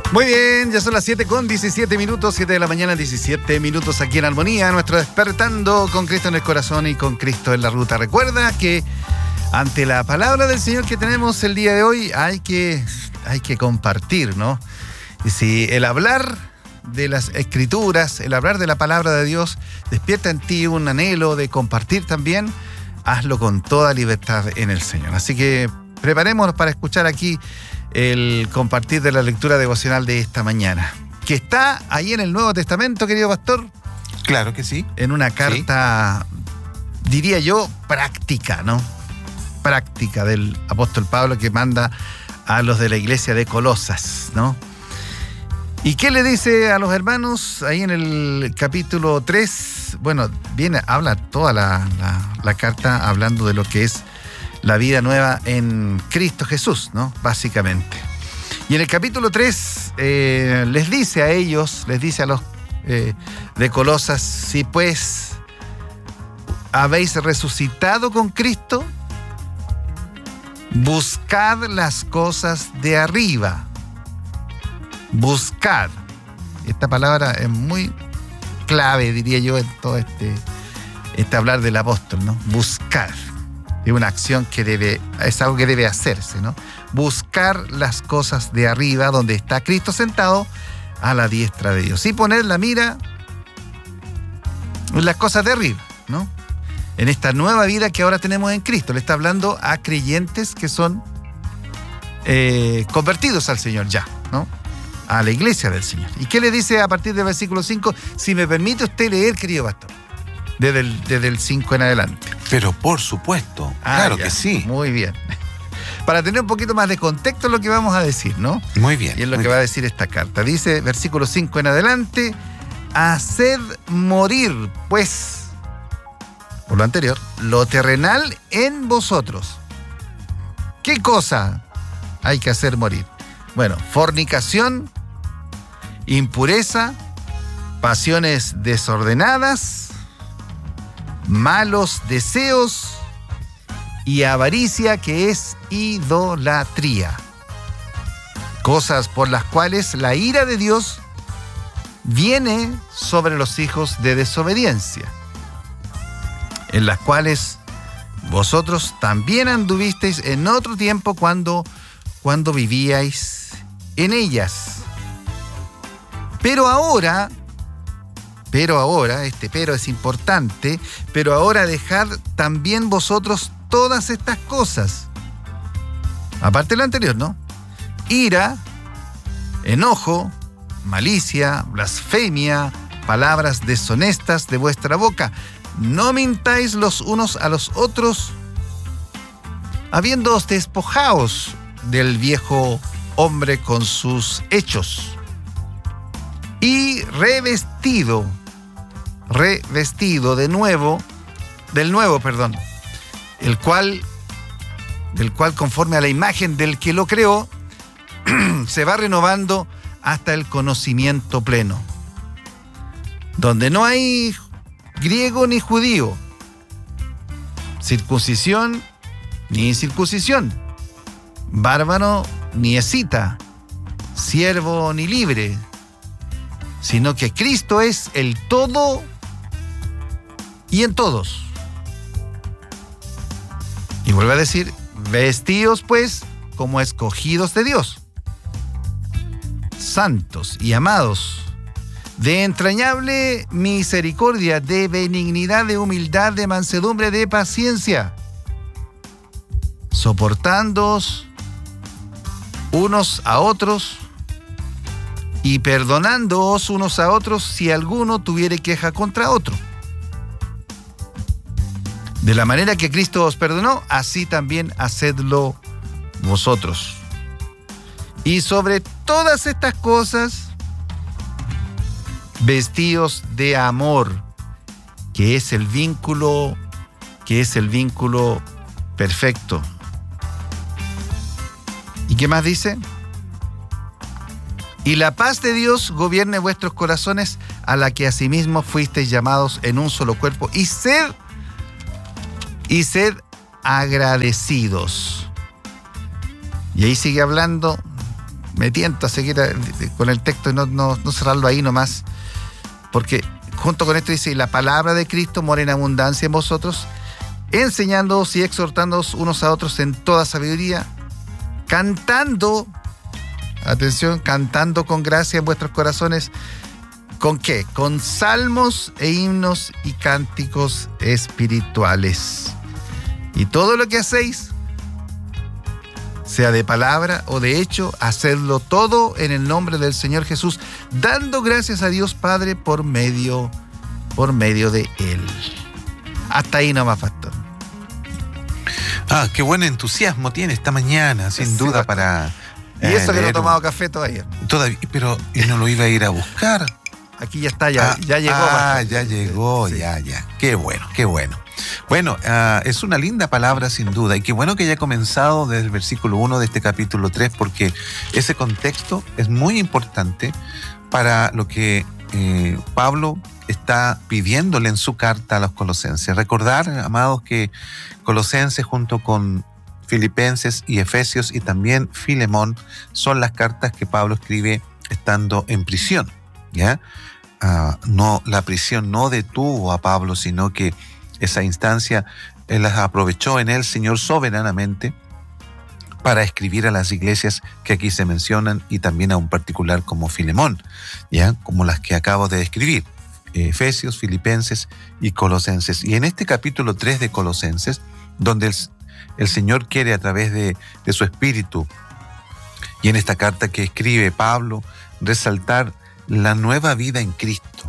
Muy bien, ya son las 7:17, 7 de la mañana, 17 minutos aquí en Armonía, nuestro despertando con Cristo en el corazón y con Cristo en la ruta. Recuerda que ante la palabra del Señor que tenemos el día de hoy hay que compartir, ¿no? Y si el hablar de las Escrituras, el hablar de la palabra de Dios despierta en ti un anhelo de compartir también, hazlo con toda libertad en el Señor. Así que preparémonos para escuchar aquí el compartir de la lectura devocional de esta mañana, que está ahí en el Nuevo Testamento, querido pastor. Claro que sí. En una carta, diría yo, práctica, ¿no? Práctica del apóstol Pablo que manda a los de la iglesia de Colosas, ¿no? ¿Y qué le dice a los hermanos ahí en el capítulo 3? Bueno, habla toda la carta hablando de lo que es la vida nueva en Cristo Jesús, ¿no? Básicamente. Y en el capítulo 3 les dice a ellos, les dice a los de Colosas, si pues habéis resucitado con Cristo, buscad las cosas de arriba. Buscad. Esta palabra es muy clave, diría yo, en todo este hablar del apóstol, ¿no? Buscar. Es una acción es algo que debe hacerse, ¿no? Buscar las cosas de arriba, donde está Cristo sentado a la diestra de Dios. Y poner la mira en las cosas de arriba, ¿no? En esta nueva vida que ahora tenemos en Cristo. Le está hablando a creyentes que son convertidos al Señor ya, ¿no? A la iglesia del Señor. ¿Y qué le dice a partir del versículo 5? Si me permite usted leer, querido pastor, desde el 5 en adelante. Pero por supuesto, claro que sí. Muy bien. Para tener un poquito más de contexto en lo que vamos a decir, ¿no? Muy bien. Y es lo que va a decir esta carta. Dice, versículo 5 en adelante, haced morir, pues, por lo anterior, lo terrenal en vosotros. ¿Qué cosa hay que hacer morir? Bueno, fornicación, impureza, pasiones desordenadas, malos deseos y avaricia, que es idolatría. Cosas por las cuales la ira de Dios viene sobre los hijos de desobediencia, en las cuales vosotros también anduvisteis en otro tiempo cuando vivíais en ellas. Pero ahora, este pero es importante, pero ahora dejad también vosotros todas estas cosas. Aparte de lo anterior, ¿no? Ira, enojo, malicia, blasfemia, palabras deshonestas de vuestra boca. No mintáis los unos a los otros, habiéndoos despojaos del viejo hombre con sus hechos, y revestido del nuevo, el cual conforme a la imagen del que lo creó, se va renovando hasta el conocimiento pleno, donde no hay griego ni judío, circuncisión ni incircuncisión, bárbaro ni escita, siervo ni libre, sino que Cristo es el todo y en todos. Y vuelve a decir, vestíos pues como escogidos de Dios, santos y amados, de entrañable misericordia, de benignidad, de humildad, de mansedumbre, de paciencia, soportándoos unos a otros y perdonándoos unos a otros si alguno tuviere queja contra otro. De la manera que Cristo os perdonó, así también hacedlo vosotros. Y sobre todas estas cosas, vestíos de amor, que es el vínculo perfecto. ¿Y qué más dice? Y la paz de Dios gobierne vuestros corazones, a la que asimismo fuisteis llamados en un solo cuerpo, y sed agradecidos. Y ahí sigue hablando me tiento a seguir con el texto y no cerrarlo ahí nomás, porque junto con esto dice, y la palabra de Cristo mora en abundancia en vosotros, enseñándoos y exhortándoos unos a otros en toda sabiduría, cantando, atención, cantando con gracia en vuestros corazones. ¿Con qué? Con salmos e himnos y cánticos espirituales. Y todo lo que hacéis, sea de palabra o de hecho, hacedlo todo en el nombre del Señor Jesús, dando gracias a Dios Padre por medio de Él. Hasta ahí nomás, pastor. Qué buen entusiasmo tiene esta mañana, sin duda, para... Y eso que no he tomado café todavía. Pero ¿y no lo iba a ir a buscar? Aquí ya está, ya llegó. Ya llegó, sí. Ya. Qué bueno. Bueno, es una linda palabra sin duda, y qué bueno que haya comenzado desde el versículo 1 de este capítulo 3, porque ese contexto es muy importante para lo que Pablo está pidiéndole en su carta a los colosenses. Recordar, amados, que Colosenses junto con Filipenses y Efesios y también Filemón son las cartas que Pablo escribe estando en prisión, ¿ya? No, la prisión no detuvo a Pablo, sino que esa instancia él las aprovechó en el Señor soberanamente para escribir a las iglesias que aquí se mencionan, y también a un particular como Filemón, ¿ya? Como las que acabo de describir, Efesios, Filipenses y Colosenses. Y en este capítulo 3 de Colosenses, donde el Señor quiere, a través de su Espíritu, y en esta carta que escribe Pablo, resaltar la nueva vida en Cristo,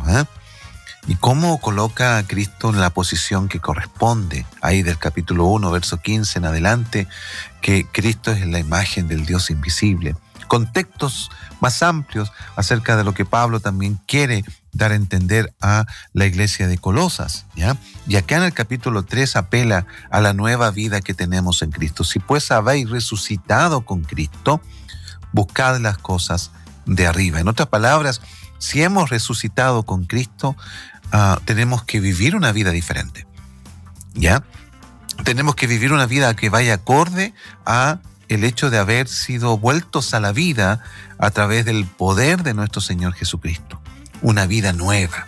y cómo coloca a Cristo en la posición que corresponde, ahí del capítulo 1, verso 15 en adelante, que Cristo es la imagen del Dios invisible. Contextos más amplios acerca de lo que Pablo también quiere dar a entender a la iglesia de Colosas, ¿ya? Y acá en el capítulo 3 apela a la nueva vida que tenemos en Cristo. Si pues habéis resucitado con Cristo, buscad las cosas de arriba. En otras palabras, si hemos resucitado con Cristo, tenemos que vivir una vida diferente, ¿ya? Tenemos que vivir una vida que vaya acorde a el hecho de haber sido vueltos a la vida a través del poder de nuestro Señor Jesucristo. Una vida nueva.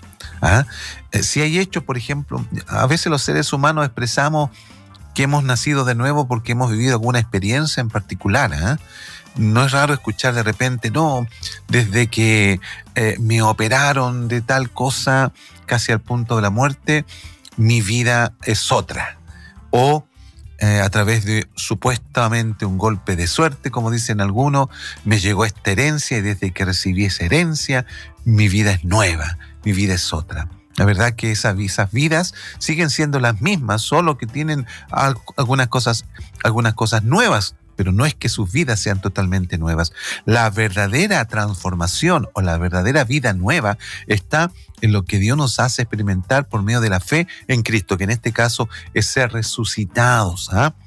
Si hay hechos, por ejemplo, a veces los seres humanos expresamos que hemos nacido de nuevo porque hemos vivido alguna experiencia en particular. No es raro escuchar de repente, no, desde que me operaron de tal cosa casi al punto de la muerte, mi vida es otra. O a través de supuestamente un golpe de suerte, como dicen algunos, me llegó esta herencia y desde que recibí esa herencia, mi vida es nueva, mi vida es otra. La verdad que esas vidas siguen siendo las mismas, solo que tienen algunas cosas nuevas, pero no es que sus vidas sean totalmente nuevas. La verdadera transformación o la verdadera vida nueva está en lo que Dios nos hace experimentar por medio de la fe en Cristo, que en este caso es ser resucitados.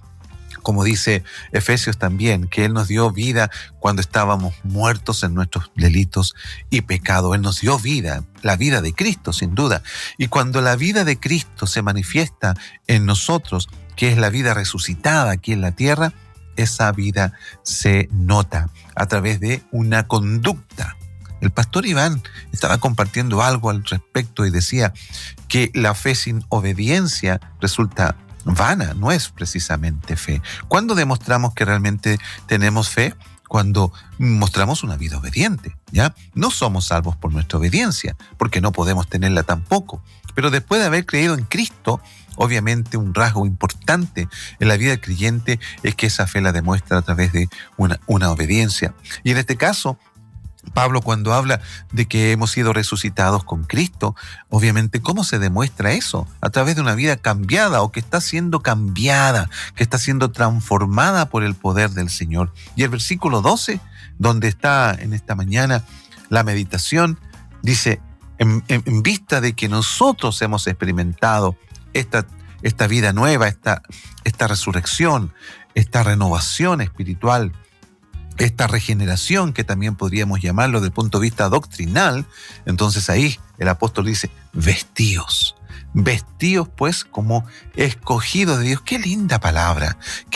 Como dice Efesios también, que Él nos dio vida cuando estábamos muertos en nuestros delitos y pecados. Él nos dio vida, la vida de Cristo, sin duda. Y cuando la vida de Cristo se manifiesta en nosotros, que es la vida resucitada aquí en la tierra, esa vida se nota a través de una conducta. El pastor Iván estaba compartiendo algo al respecto y decía que la fe sin obediencia resulta vana, no es precisamente fe. ¿Cuándo demostramos que realmente tenemos fe? Cuando mostramos una vida obediente, ¿ya? No somos salvos por nuestra obediencia, porque no podemos tenerla tampoco. Pero después de haber creído en Cristo, obviamente un rasgo importante en la vida del creyente es que esa fe la demuestra a través de una obediencia. Y en este caso, Pablo, cuando habla de que hemos sido resucitados con Cristo, obviamente, ¿cómo se demuestra eso? A través de una vida cambiada o que está siendo cambiada, que está siendo transformada por el poder del Señor. Y el versículo 12, donde está en esta mañana la meditación, dice, en vista de que nosotros hemos experimentado esta vida nueva, esta resurrección, esta renovación espiritual, esta regeneración, que también podríamos llamarlo desde el punto de vista doctrinal, entonces ahí el apóstol dice, vestíos pues como escogidos de Dios. Qué linda palabra.